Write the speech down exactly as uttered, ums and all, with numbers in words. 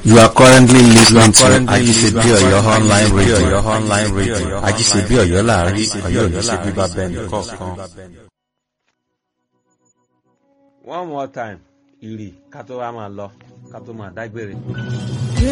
You are currently listening to currently Ajisebi listening to Oyo online Ajisebi radio. Oyo online radio. Ajisebi Oyo láàrin Ajisebi Ọ̀yọ́ Oyo ní ṣe bíbá láàrin, bẹ́ẹ̀ Ọ̀yọ́ ní ṣe nìkọ̀ọ̀kan. bíbá bẹ́ẹ̀ nìkan. one more time ìrì ká tó wá máa lọ ká tó máa dágbére